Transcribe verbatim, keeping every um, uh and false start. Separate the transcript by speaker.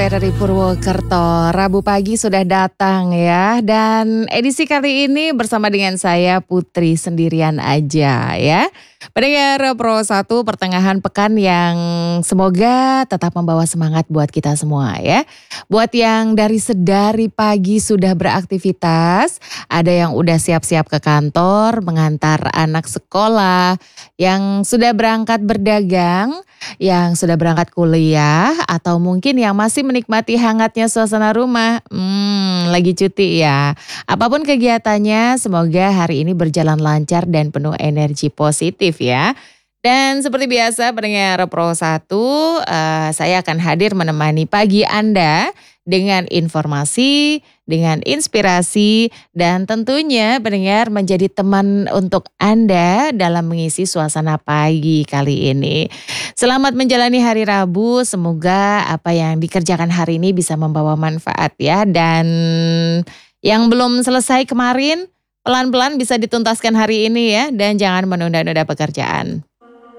Speaker 1: Dari Purwokerto, Rabu pagi sudah datang ya, dan edisi kali ini bersama dengan saya Putri sendirian aja ya. Pendengar Pro satu pertengahan pekan yang semoga tetap membawa semangat buat kita semua ya. Buat yang dari sedari pagi sudah beraktivitas, ada yang udah siap-siap ke kantor, mengantar anak sekolah, yang sudah berangkat berdagang, yang sudah berangkat kuliah, atau mungkin yang masih menikmati hangatnya suasana rumah, hmm, lagi cuti ya. Apapun kegiatannya, semoga hari ini berjalan lancar dan penuh energi positif ya. Dan seperti biasa pendengar Pro satu, eh, saya akan hadir menemani pagi Anda dengan informasi, dengan inspirasi, dan tentunya pendengar menjadi teman untuk Anda dalam mengisi suasana pagi kali ini. Selamat menjalani hari Rabu, semoga apa yang dikerjakan hari ini bisa membawa manfaat ya. Dan yang belum selesai kemarin, pelan-pelan bisa dituntaskan hari ini ya. Dan jangan menunda-nunda pekerjaan.